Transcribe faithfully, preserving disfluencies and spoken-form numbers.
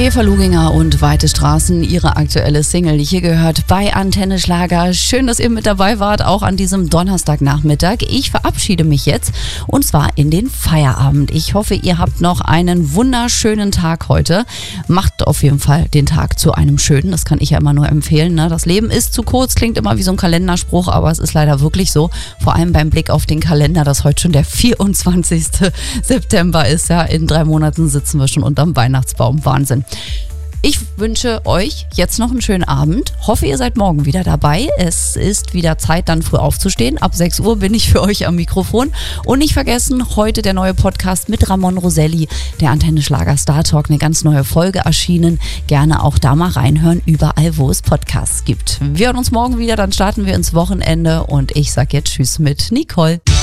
Eva Luginger und Weite Straßen, ihre aktuelle Single, die hier gehört bei Antenne Schlager. Schön, dass ihr mit dabei wart, auch an diesem Donnerstagnachmittag. Ich verabschiede mich jetzt und zwar in den Feierabend. Ich hoffe, ihr habt noch einen wunderschönen Tag heute. Macht auf jeden Fall den Tag zu einem schönen, das kann ich ja immer nur empfehlen. Ne? Das Leben ist zu kurz, klingt immer wie so ein Kalenderspruch, aber es ist leider wirklich so. Vor allem beim Blick auf den Kalender, dass heute schon der vierundzwanzigste September ist. Ja, in drei Monaten sitzen wir schon unterm Weihnachtsbaum. Wahnsinn. Ich wünsche euch jetzt noch einen schönen Abend. Hoffe, ihr seid morgen wieder dabei. Es ist wieder Zeit, dann früh aufzustehen. Ab sechs Uhr bin ich für euch am Mikrofon. Und nicht vergessen, heute der neue Podcast mit Ramon Roselli, der Antenne Schlager Star Talk, eine ganz neue Folge erschienen. Gerne auch da mal reinhören, überall, wo es Podcasts gibt. Wir hören uns morgen wieder, dann starten wir ins Wochenende und ich sage jetzt Tschüss mit Nicole.